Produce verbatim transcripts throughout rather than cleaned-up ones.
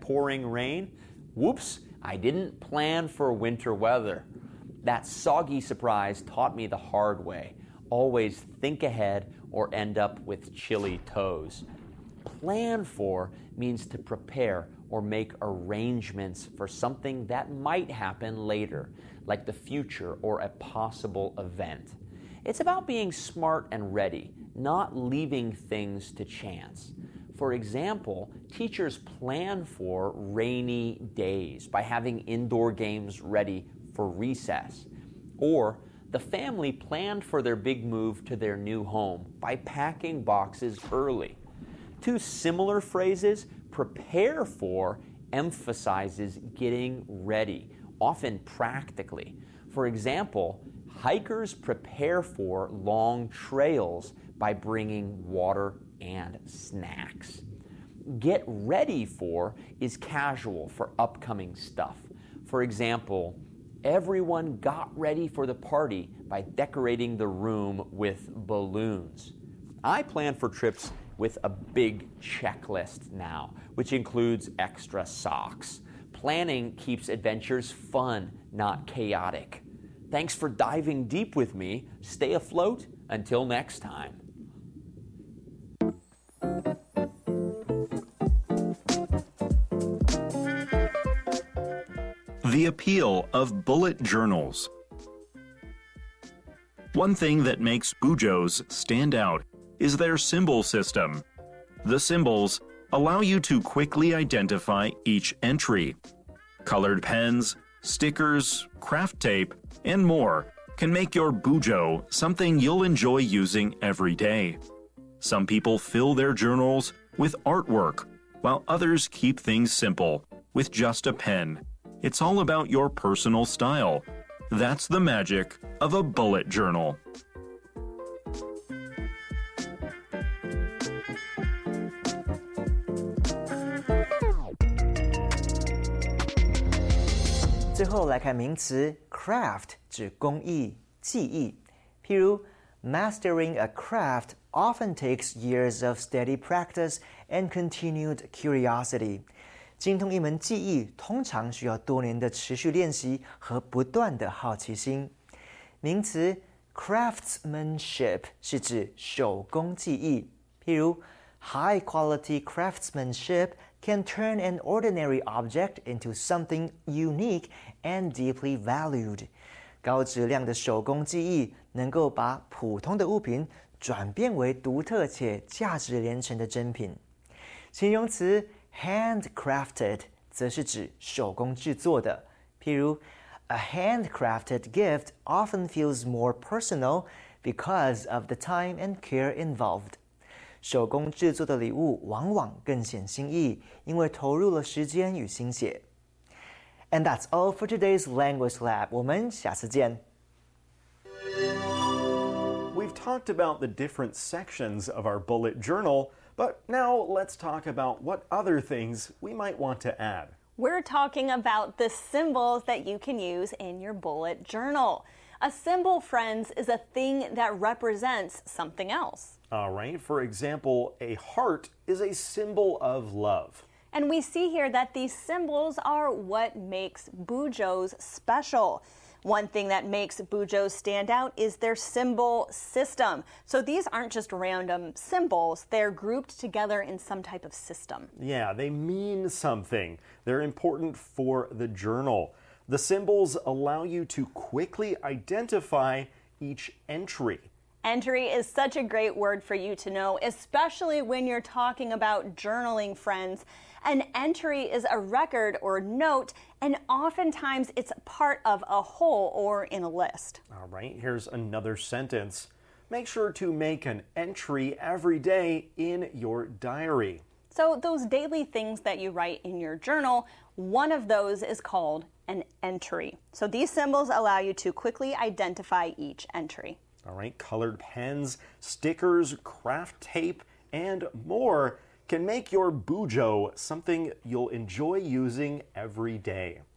pouring rain. Whoops, I didn't plan for winter weather. That soggy surprise taught me the hard way. Always think ahead or end up with chilly toes. Plan for means to prepare or make arrangements for something that might happen later, like the future or a possible event. It's about being smart and ready, not leaving things to chance. For example, teachers plan for rainy days by having indoor games ready for recess. Or the family planned for their big move to their new home by packing boxes early. Two similar phrases, prepare for emphasizes getting ready, often practically. For example, hikers prepare for long trails by bringing water and snacks. Get ready for is casual for upcoming stuff. For example, everyone got ready for the party by decorating the room with balloons. I plan for trips with a big checklist now, which includes extra socks. Planning keeps adventures fun, not chaotic. Thanks for diving deep with me. Stay afloat until next time. The appeal of bullet journals. One thing that makes Bujos stand out is their symbol system. The symbols allow you to quickly identify each entry. Colored pens, stickers, craft tape, and more can make your Bujo something you'll enjoy using every day. Some people fill their journals with artwork, while others keep things simple, with just a pen. It's all about your personal style. That's the magic of a bullet journal. 最后来看名词 craft 指工艺、技艺。譬如 Mastering a craft often takes years of steady practice and continued curiosity. 精通一门技艺通常需要多年的持续练习和不断的好奇心。名词 craftsmanship 是指手工技艺。譬如 High quality craftsmanship can turn an ordinary object into something unique and deeply valued. 高质量的手工技艺能够把普通的物品转变为独特且价值连城的珍品。形容词 handcrafted 则是指手工制作的。譬如 A handcrafted gift often feels more personal because of the time and care involved. 手工制作的礼物往往更显心意，因为投入了时间与心血。And that's all for today's Language Lab. 我们下次见。 We've talked about the different sections of our bullet journal, but now let's talk about what other things we might want to add. We're talking about the symbols that you can use in your bullet journal. A symbol, friends, is a thing that represents something else. All right. For example, a heart is a symbol of love. And we see here that these symbols are what makes Bujos special. One thing that makes Bujos stand out is their symbol system. So these aren't just random symbols, they're grouped together in some type of system. Yeah, they mean something. They're important for the journal. The symbols allow you to quickly identify each entry. Entry is such a great word for you to know, especially when you're talking about journaling, friends. An entry is a record or note, and oftentimes it's part of a whole or in a list. All right, here's another sentence. Make sure to make an entry every day in your diary. So those daily things that you write in your journal, one of those is called an entry. So these symbols allow you to quickly identify each entry. All right, colored pens, stickers, craft tape, and more can make your Bujo something you'll enjoy using every day.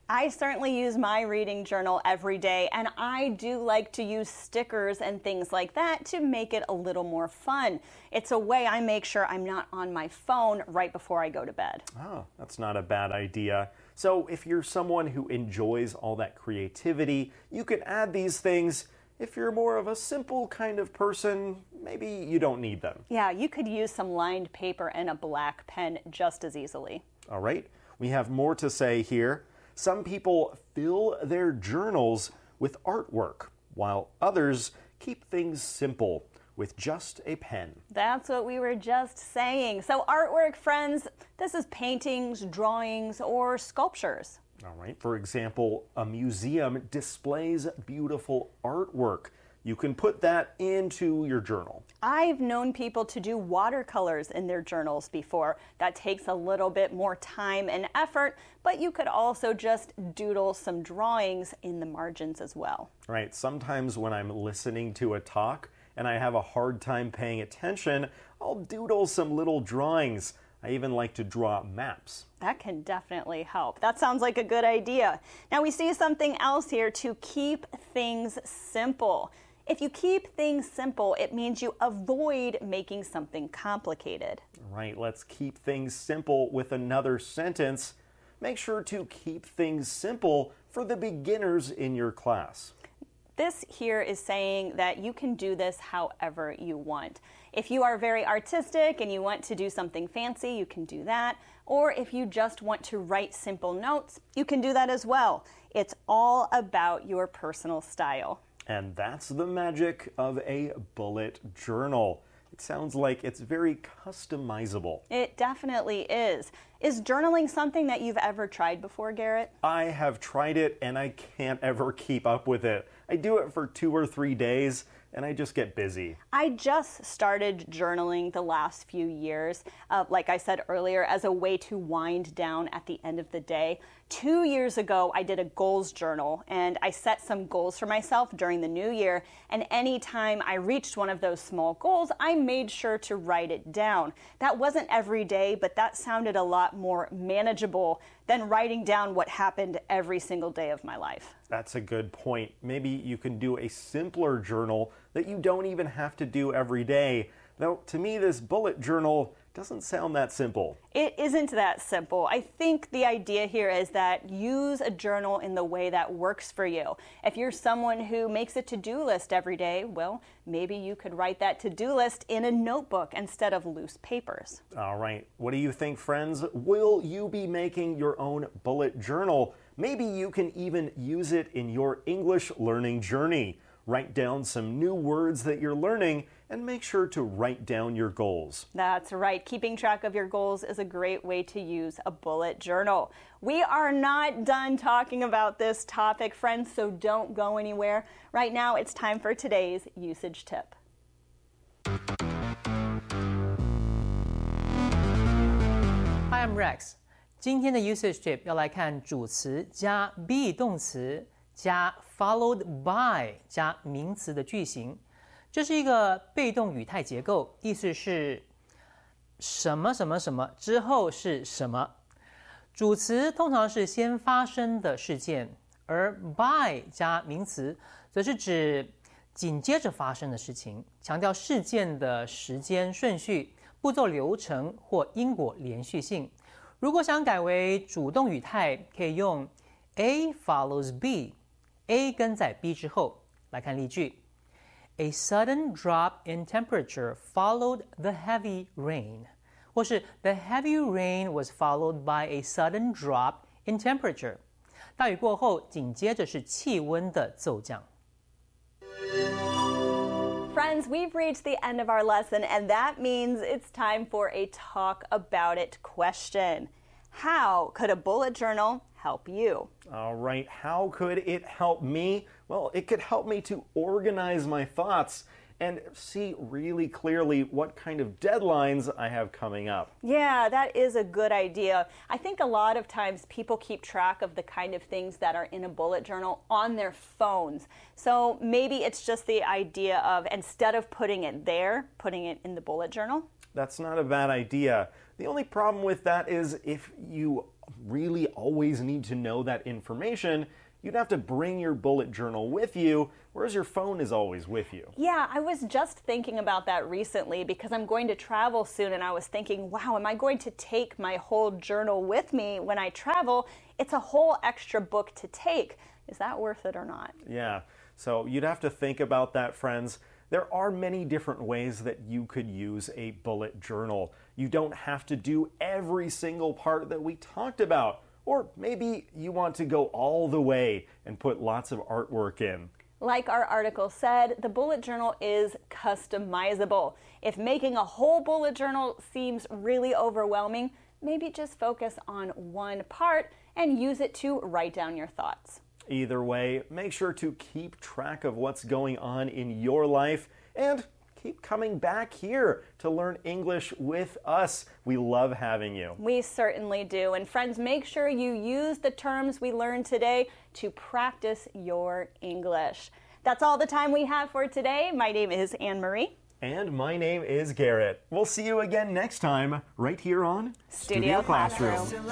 I certainly use my reading journal every day, and I do like to use stickers and things like that to make it a little more fun. It's a way I make sure I'm not on my phone right before I go to bed. Oh, that's not a bad idea. So if you're someone who enjoys all that creativity, you can add these things. If you're more of a simple kind of person, maybe you don't need them. Yeah, you could use some lined paper and a black pen just as easily. All right, we have more to say here. Some people fill their journals with artwork, while others keep things simple with just a pen. That's what we were just saying. So artwork, friends, this is paintings, drawings, or sculptures. All right, for example, a museum displays beautiful artwork. You can put that into your journal. I've known people to do watercolors in their journals before. That takes a little bit more time and effort, but you could also just doodle some drawings in the margins as well. Right, sometimes when I'm listening to a talk and I have a hard time paying attention, I'll doodle some little drawings. I even like to draw maps. That can definitely help. That sounds like a good idea. Now we see something else here: to keep things simple. If you keep things simple, it means you avoid making something complicated. Right, let's keep things simple with another sentence. Make sure to keep things simple for the beginners in your class. This here is saying that you can do this however you want. If you are very artistic and you want to do something fancy, you can do that. Or if you just want to write simple notes, you can do that as well. It's all about your personal style. And that's the magic of a bullet journal. It sounds like it's very customizable. It definitely is. Is journaling something that you've ever tried before, Garrett? I have tried it and I can't ever keep up with it. I do it for two or three days and I just get busy. I just started journaling the last few years, uh, like I said earlier, as a way to wind down at the end of the day. Two years ago, I did a goals journal, and I set some goals for myself during the new year, and anytime I reached one of those small goals, I made sure to write it down. That wasn't every day, but that sounded a lot more manageable than writing down what happened every single day of my life. That's a good point. Maybe you can do a simpler journal that you don't even have to do every day. Though, to me, this bullet journal doesn't sound that simple. It isn't that simple. I think the idea here is that use a journal in the way that works for you. If you're someone who makes a to-do list every day, well, maybe you could write that to-do list in a notebook instead of loose papers. All right. What do you think, friends? Will you be making your own bullet journal? Maybe you can even use it in your English learning journey. Write down some new words that you're learning and make sure to write down your goals. That's right. Keeping track of your goals is a great way to use a bullet journal. We are not done talking about this topic, friends, so don't go anywhere. Right now, it's time for today's usage tip. Hi, I'm Rex. 今天的 usage tip 要来看主词加 be 动词加 followed by 加名词的句型。这是一个被动语态结构，意思是什么什么什么之后是什么。主词通常是先发生的事件，而 by 加名词则是指紧接着发生的事情，强调事件的时间顺序、步骤流程或因果连续性。如果想改为主动语态，可以用 A follows B，A 跟在 B 之后。来看例句 ：A sudden drop in temperature followed the heavy rain， 或是 The heavy rain was followed by a sudden drop in temperature。大雨过后，紧接着是气温的骤降。 Friends, we've reached the end of our lesson, and that means it's time for a talk about it question. How could a bullet journal help you? All right, how could it help me? Well, it could help me to organize my thoughts and see really clearly what kind of deadlines I have coming up. Yeah, that is a good idea. I think a lot of times people keep track of the kind of things that are in a bullet journal on their phones. So maybe it's just the idea of, instead of putting it there, putting it in the bullet journal. That's not a bad idea. The only problem with that is if you really always need to know that information, you'd have to bring your bullet journal with you, whereas your phone is always with you. Yeah, I was just thinking about that recently because I'm going to travel soon, and I was thinking, wow, am I going to take my whole journal with me when I travel? It's a whole extra book to take. Is that worth it or not? Yeah, so you'd have to think about that, friends. There are many different ways that you could use a bullet journal. You don't have to do every single part that we talked about. Or maybe you want to go all the way and put lots of artwork in. Like our article said, the bullet journal is customizable. If making a whole bullet journal seems really overwhelming, maybe just focus on one part and use it to write down your thoughts. Either way, make sure to keep track of what's going on in your life and keep coming back here to learn English with us. We love having you. We certainly do. And friends, make sure you use the terms we learned today to practice your English. That's all the time we have for today. My name is Anne-Marie. And my name is Garrett. We'll see you again next time right here on Studio, Studio Classroom. Classroom.